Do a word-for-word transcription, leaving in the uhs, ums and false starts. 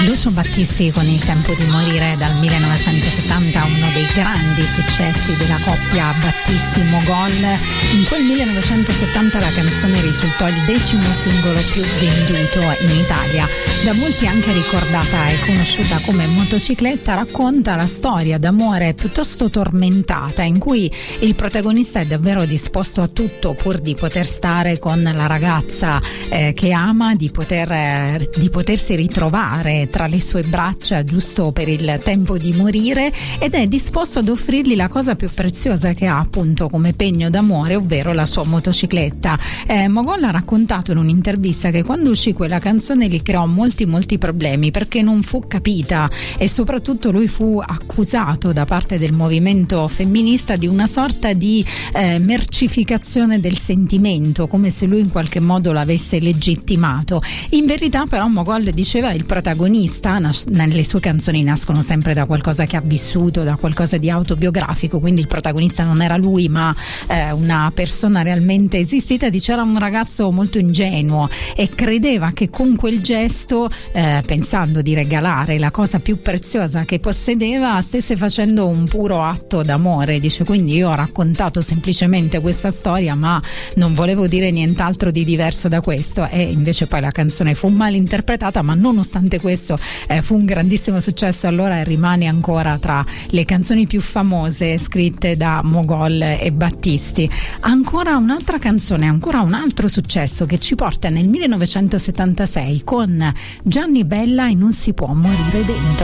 Lucio Battisti con Il tempo di morire dal millenovecentosettanta, uno dei grandi successi della coppia Battisti-Mogol. In quel millenovecentosettanta la canzone risultò il decimo singolo più venduto in Italia. Da molti anche ricordata e conosciuta come Motocicletta, racconta la storia d'amore piuttosto tormentata in cui il protagonista è davvero disposto a tutto pur di poter stare con la ragazza eh, che ama, di poter eh, di potersi ritrovare tra le sue braccia giusto per il tempo di morire, ed è disposto ad offrirgli la cosa più preziosa che ha appunto come pegno d'amore, ovvero la sua motocicletta. eh, Mogol ha raccontato in un'intervista che quando uscì quella canzone gli creò molti molti problemi perché non fu capita, e soprattutto lui fu accusato da parte del movimento femminista di una sorta di eh, mercificazione del sentimento, come se lui in qualche modo l'avesse legittimato. In verità però Mogol diceva il protagonista nas- nelle sue canzoni nascono sempre da qualcosa che ha vissuto, da qualcosa di autobiografico, quindi il protagonista non era lui ma eh, una persona realmente esistita. Diceva un ragazzo molto ingenuo e credeva che con quel gesto, eh, pensando di regalare la cosa più preziosa che possedeva, stesse facendo un puro atto d'amore. Dice quindi io ho raccontato semplicemente questa storia ma non volevo dire nient'altro di diverso da questo, e invece poi la canzone fu mal interpretata, ma nonostante questo eh, fu un grandissimo successo allora e rimane ancora tra le canzoni più famose scritte da Mogol e Battisti. Ancora un'altra canzone, ancora un altro successo che ci porta nel millenovecentosettantasei con Gianni Bella e Non si può morire dentro.